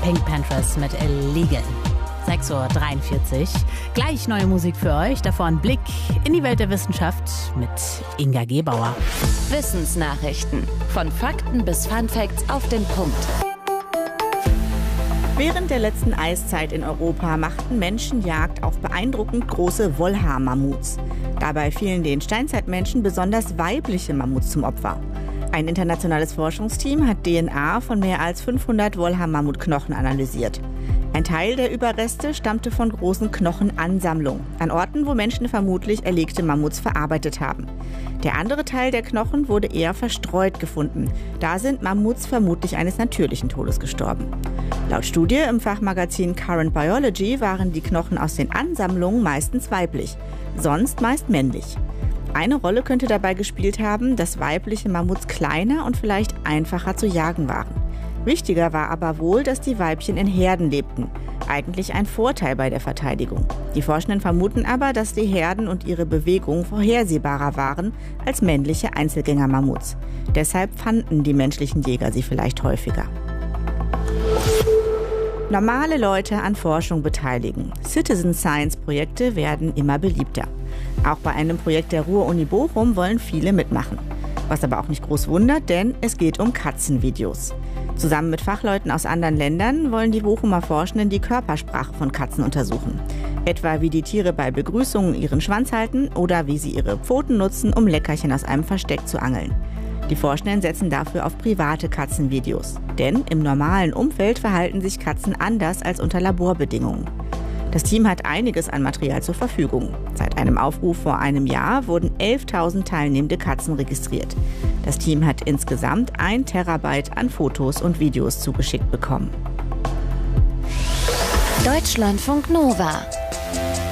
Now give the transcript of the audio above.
Pink Panthers mit Illegal. 6:43 Uhr. Gleich neue Musik für euch. Davor ein Blick in die Welt der Wissenschaft mit Inga Gebauer. Wissensnachrichten. Von Fakten bis Funfacts auf den Punkt. Während der letzten Eiszeit in Europa machten Menschen Jagd auf beeindruckend große Wollhaar-Mammuts. Dabei fielen den Steinzeitmenschen besonders weibliche Mammuts zum Opfer. Ein internationales Forschungsteam hat DNA von mehr als 500 Wollhaar-Mammutknochen analysiert. Ein Teil der Überreste stammte von großen Knochenansammlungen, an Orten, wo Menschen vermutlich erlegte Mammuts verarbeitet haben. Der andere Teil der Knochen wurde eher verstreut gefunden. Da sind Mammuts vermutlich eines natürlichen Todes gestorben. Laut Studie im Fachmagazin Current Biology waren die Knochen aus den Ansammlungen meistens weiblich, sonst meist männlich. Eine Rolle könnte dabei gespielt haben, dass weibliche Mammuts kleiner und vielleicht einfacher zu jagen waren. Wichtiger war aber wohl, dass die Weibchen in Herden lebten. Eigentlich ein Vorteil bei der Verteidigung. Die Forschenden vermuten aber, dass die Herden und ihre Bewegungen vorhersehbarer waren als männliche Einzelgänger-Mammuts. Deshalb fanden die menschlichen Jäger sie vielleicht häufiger. Normale Leute an Forschung beteiligen. Citizen-Science-Projekte werden immer beliebter. Auch bei einem Projekt der Ruhr-Uni Bochum wollen viele mitmachen. Was aber auch nicht groß wundert, denn es geht um Katzenvideos. Zusammen mit Fachleuten aus anderen Ländern wollen die Bochumer Forschenden die Körpersprache von Katzen untersuchen. Etwa wie die Tiere bei Begrüßungen ihren Schwanz halten oder wie sie ihre Pfoten nutzen, um Leckerchen aus einem Versteck zu angeln. Die Forschenden setzen dafür auf private Katzenvideos. Denn im normalen Umfeld verhalten sich Katzen anders als unter Laborbedingungen. Das Team hat einiges an Material zur Verfügung. Seit einem Aufruf vor einem Jahr wurden 11.000 teilnehmende Katzen registriert. Das Team hat insgesamt 1 Terabyte an Fotos und Videos zugeschickt bekommen. Deutschlandfunk Nova